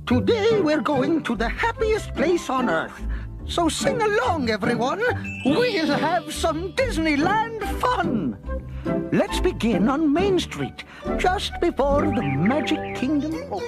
Today we're going to the happiest place on earth. So sing along, everyone. We'll have some Disneyland fun. Let's begin on Main Street, just before the Magic Kingdom opens.